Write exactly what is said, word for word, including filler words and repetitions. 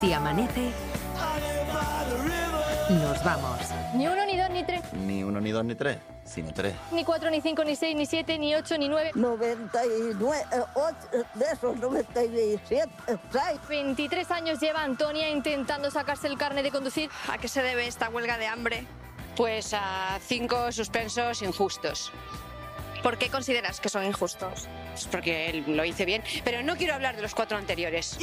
Si amanece, nos vamos. Ni uno, ni dos, ni tres. Ni uno, ni dos, ni tres, sino tres. Ni cuatro, ni cinco, ni seis, ni siete, ni ocho, ni nueve. noventa y nueve, ocho, de esos noventa y siete, seis. veintitrés años lleva Antonia intentando sacarse el carnet de conducir. ¿A qué se debe esta huelga de hambre? Pues a cinco suspensos injustos. ¿Por qué consideras que son injustos? Pues porque él lo hice bien, pero no quiero hablar de los cuatro anteriores.